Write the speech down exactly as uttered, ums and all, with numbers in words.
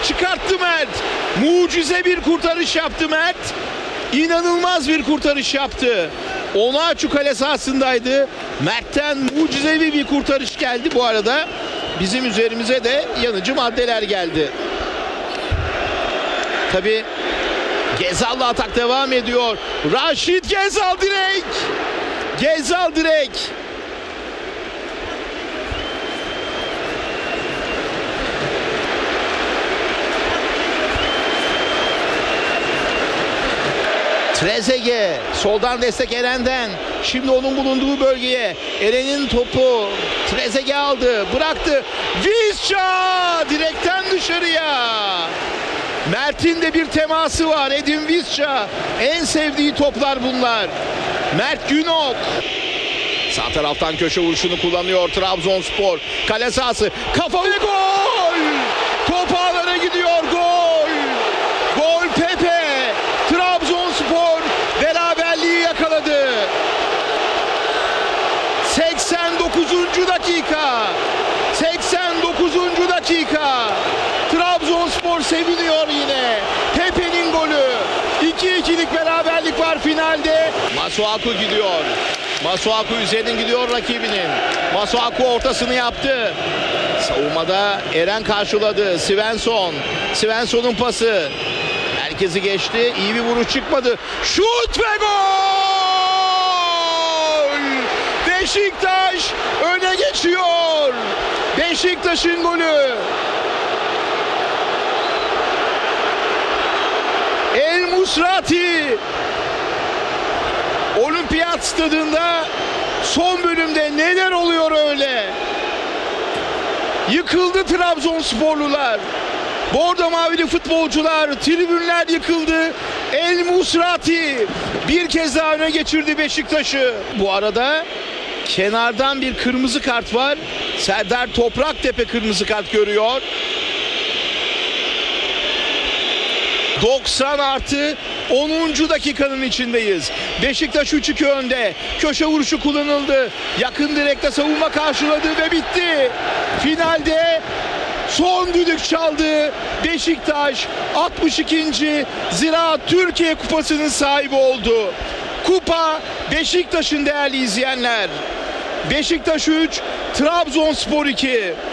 çıkarttı Mert. Mucize bir kurtarış yaptı Mert. İnanılmaz bir kurtarış yaptı. Onaçu kale sahasındaydı. Mert'ten mucizevi bir kurtarış geldi. Bu arada bizim üzerimize de yanıcı maddeler geldi. Tabii Gezal'la atak devam ediyor. Raşit Gezal direk. Gezal direk. Trezeguet soldan destek Eren'den. Şimdi onun bulunduğu bölgeye. Eren'in topu Trezeguet aldı, bıraktı. Visca direkten dışarıya. Mert'in de bir teması var. Edin Visca. En sevdiği toplar bunlar. Mert Günok. Sağ taraftan köşe vuruşunu kullanıyor Trabzonspor. Kale sahası. Kafa ve gol! Top ağlara gidiyor. Gol! Gol Pepe. Trabzonspor beraberliği yakaladı. seksen dokuzuncu dakika. seksen dokuzuncu dakika. Trabzonspor seviniyor yine. Pepe'nin golü. iki ikilik beraberlik var finalde. Masuaku gidiyor. Masuaku üzerinden gidiyor rakibinin. Masuaku ortasını yaptı. Savunmada Eren karşıladı. Svensson. Svensson'un pası. Herkesi geçti. İyi bir vuruş çıkmadı. Şut ve gol! Beşiktaş öne geçiyor. Beşiktaş'ın golü. El Musrati. Olimpiyat Stadında son bölümde neler oluyor öyle? Yıkıldı Trabzonsporlular. Bordo mavili futbolcular, tribünler yıkıldı. El Musrati bir kez daha öne geçirdi Beşiktaş'ı. Bu arada kenardan bir kırmızı kart var. Serdar Topraktepe kırmızı kart görüyor. doksan artı onuncu dakikanın içindeyiz. Beşiktaş üç iki önde. Köşe vuruşu kullanıldı. Yakın direkte savunma karşıladı ve bitti. Finalde son düdük çaldı. Beşiktaş altmış ikinci Ziraat Türkiye Kupası'nın sahibi oldu. Kupa Beşiktaş'ın değerli izleyenler. Beşiktaş üç, Trabzonspor iki.